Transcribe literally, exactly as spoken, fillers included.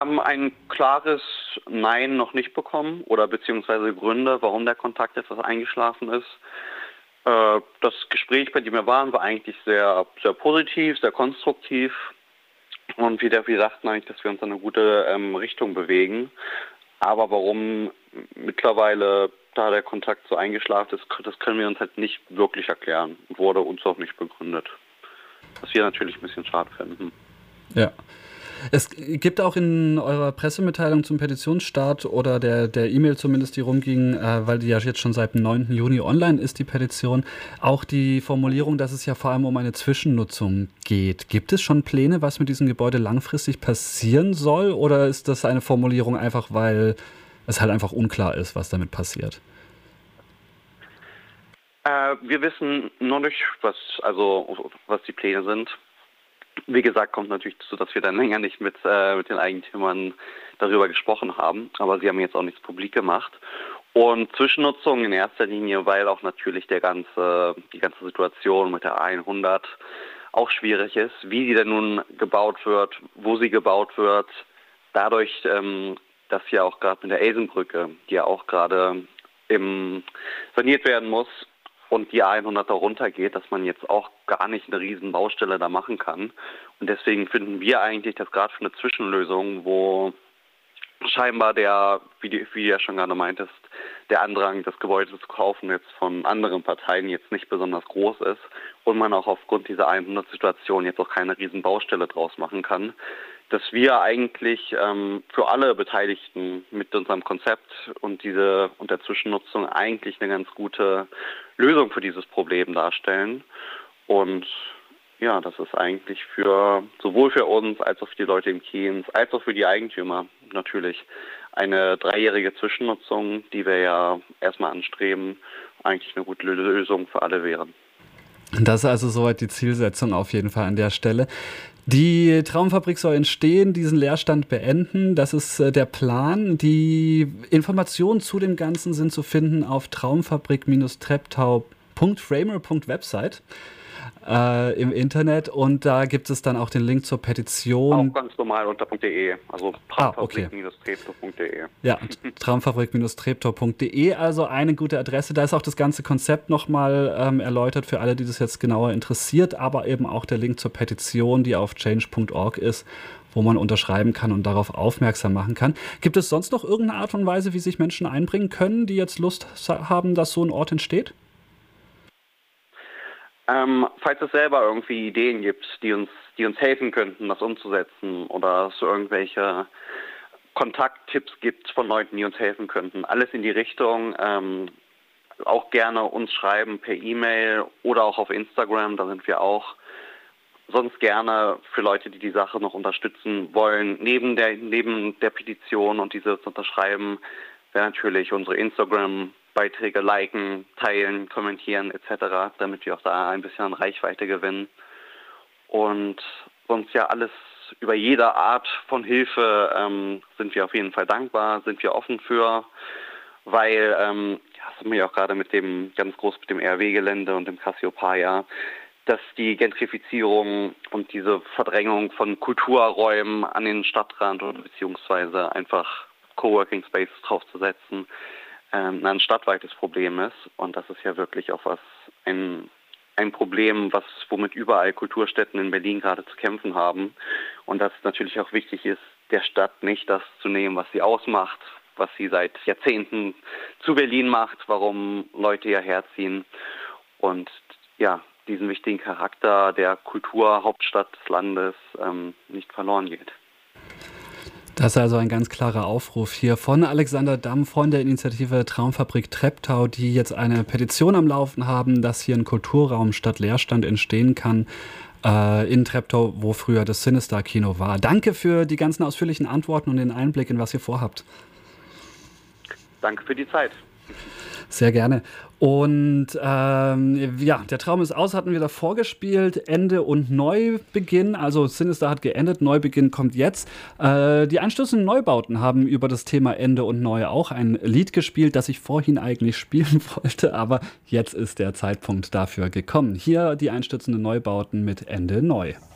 Haben ein klares Nein noch nicht bekommen oder beziehungsweise Gründe, warum der Kontakt etwas eingeschlafen ist. Äh, das Gespräch, bei dem wir waren, war eigentlich sehr, sehr positiv, sehr konstruktiv und wir, wir dachten eigentlich, dass wir uns in eine gute ähm, Richtung bewegen. Aber warum mittlerweile da der Kontakt so eingeschlafen ist, das können wir uns halt nicht wirklich erklären. Wurde uns auch nicht begründet. Was wir natürlich ein bisschen schade finden. Ja. Es gibt auch in eurer Pressemitteilung zum Petitionsstart oder der der E-Mail zumindest, die rumging, äh, weil die ja jetzt schon seit dem neunten Juni online ist, die Petition, auch die Formulierung, dass es ja vor allem um eine Zwischennutzung geht. Gibt es schon Pläne, was mit diesem Gebäude langfristig passieren soll? Oder ist das eine Formulierung einfach, weil es halt einfach unklar ist, was damit passiert? Äh, wir wissen noch nicht, was, also, was die Pläne sind. Wie gesagt, kommt natürlich dazu, dass wir dann länger nicht mit, äh, mit den Eigentümern darüber gesprochen haben. Aber sie haben jetzt auch nichts publik gemacht. Und Zwischennutzung in erster Linie, weil auch natürlich der ganze, die ganze Situation mit der hundert auch schwierig ist. Wie sie denn nun gebaut wird, wo sie gebaut wird. Dadurch, ähm, dass ja auch gerade mit der Eisenbrücke, die ja auch gerade im saniert werden muss, und die hundert da runtergeht, dass man jetzt auch gar nicht eine riesen Baustelle da machen kann. Und deswegen finden wir eigentlich, dass gerade für eine Zwischenlösung, wo scheinbar der, wie du wie ja schon gerade meintest, der Andrang, das Gebäude zu kaufen jetzt von anderen Parteien jetzt nicht besonders groß ist und man auch aufgrund dieser hundert-Situation jetzt auch keine riesen Baustelle draus machen kann, dass wir eigentlich ähm, für alle Beteiligten mit unserem Konzept und diese und der Zwischennutzung eigentlich eine ganz gute Lösung für dieses Problem darstellen. Und ja, das ist eigentlich für sowohl für uns als auch für die Leute im Kiez, als auch für die Eigentümer natürlich eine dreijährige Zwischennutzung, die wir ja erstmal anstreben, eigentlich eine gute Lösung für alle wären. Das ist also soweit die Zielsetzung auf jeden Fall an der Stelle. Die Traumfabrik soll entstehen, diesen Leerstand beenden. Das ist äh, der Plan. Die Informationen zu dem Ganzen sind zu finden auf traumfabrik treptow punkt framer punkt website äh, im Internet. Und da gibt es dann auch den Link zur Petition. Auch ganz normal unter .de, also traumfabrik treptow punkt de. Ja, traumfabrik treptow punkt de, also eine gute Adresse. Da ist auch das ganze Konzept nochmal ähm, erläutert für alle, die das jetzt genauer interessiert, aber eben auch der Link zur Petition, die auf change punkt org ist, wo man unterschreiben kann und darauf aufmerksam machen kann. Gibt es sonst noch irgendeine Art und Weise, wie sich Menschen einbringen können, die jetzt Lust haben, dass so ein Ort entsteht? Ähm, falls es selber irgendwie Ideen gibt, die uns, die uns helfen könnten, das umzusetzen oder es so irgendwelche Kontakttipps gibt von Leuten, die uns helfen könnten, alles in die Richtung, ähm, auch gerne uns schreiben per E-Mail oder auch auf Instagram, da sind wir auch. Sonst gerne für Leute, die die Sache noch unterstützen wollen, neben der, neben der Petition und diese zu unterschreiben, wäre natürlich unsere Instagram-Beiträge liken, teilen, kommentieren et cetera, damit wir auch da ein bisschen an Reichweite gewinnen. Und sonst ja alles über jede Art von Hilfe ähm, sind wir auf jeden Fall dankbar, sind wir offen für, weil, ähm, ja, das haben wir ja auch gerade mit dem ganz groß mit dem R W-Gelände und dem Cassiopeia, dass die Gentrifizierung und diese Verdrängung von Kulturräumen an den Stadtrand oder beziehungsweise einfach Coworking Spaces draufzusetzen, ähm, ein stadtweites Problem ist. Und das ist ja wirklich auch was ein, ein Problem, was womit überall Kulturstätten in Berlin gerade zu kämpfen haben. Und dass es natürlich auch wichtig ist, der Stadt nicht das zu nehmen, was sie ausmacht, was sie seit Jahrzehnten zu Berlin macht, warum Leute hierher ziehen. Und ja, diesen wichtigen Charakter der Kulturhauptstadt des Landes ähm, nicht verloren geht. Das ist also ein ganz klarer Aufruf hier von Alexander Damm von der Initiative Traumfabrik Treptow, die jetzt eine Petition am Laufen haben, dass hier ein Kulturraum statt Leerstand entstehen kann äh, in Treptow, wo früher das Cinestar-Kino war. Danke für die ganzen ausführlichen Antworten und den Einblick in was ihr vorhabt. Danke für die Zeit. Sehr gerne. Und ähm, ja, der Traum ist aus, hatten wir davor gespielt. Ende und Neubeginn. Also Cinestar hat geendet, Neubeginn kommt jetzt. Äh, die anstoßenden Neubauten haben über das Thema Ende und Neu auch ein Lied gespielt, das ich vorhin eigentlich spielen wollte, aber jetzt ist der Zeitpunkt dafür gekommen. Hier die einstürzenden Neubauten mit Ende Neu.